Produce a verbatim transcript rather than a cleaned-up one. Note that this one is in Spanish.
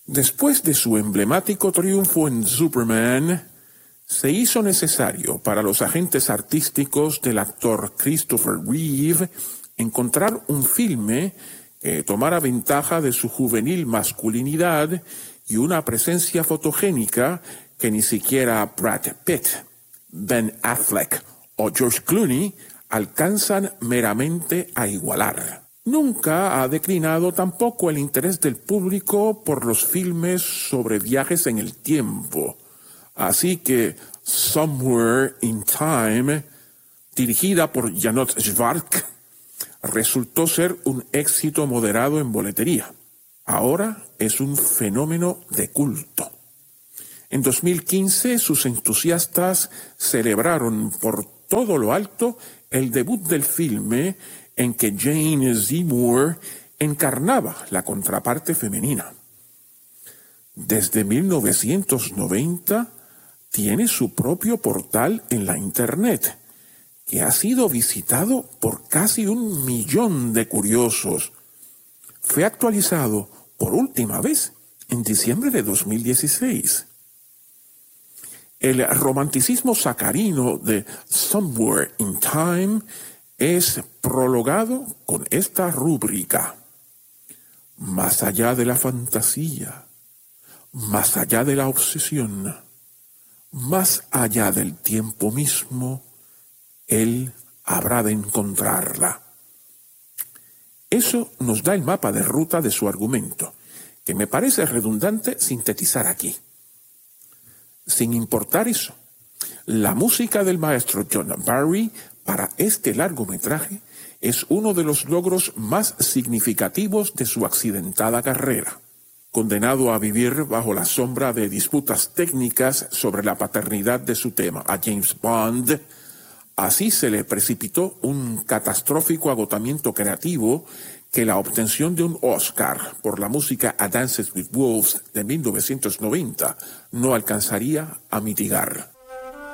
Después de su emblemático triunfo en Superman, se hizo necesario para los agentes artísticos del actor Christopher Reeve encontrar un filme que tomara ventaja de su juvenil masculinidad y una presencia fotogénica que ni siquiera Brad Pitt, Ben Affleck o George Clooney alcanzan meramente a igualar. Nunca ha declinado tampoco el interés del público por los filmes sobre viajes en el tiempo. Así que Somewhere in Time, dirigida por Janos Schwartz, resultó ser un éxito moderado en boletería. Ahora es un fenómeno de culto. En dos mil quince, sus entusiastas celebraron por todo lo alto el debut del filme en que Jane Seymour encarnaba la contraparte femenina. Desde mil novecientos noventa tiene su propio portal en la Internet, que ha sido visitado por casi un millón de curiosos. Fue actualizado por última vez en diciembre de dos mil dieciséis. El romanticismo sacarino de Somewhere in Time es prologado con esta rúbrica: más allá de la fantasía, más allá de la obsesión, más allá del tiempo mismo, él habrá de encontrarla. Eso nos da el mapa de ruta de su argumento, que me parece redundante sintetizar aquí. Sin importar eso, la música del maestro John Barry para este largometraje es uno de los logros más significativos de su accidentada carrera. Condenado a vivir bajo la sombra de disputas técnicas sobre la paternidad de su tema a James Bond, así se le precipitó un catastrófico agotamiento creativo que la obtención de un Oscar por la música A Dances with Wolves de mil novecientos noventa no alcanzaría a mitigar.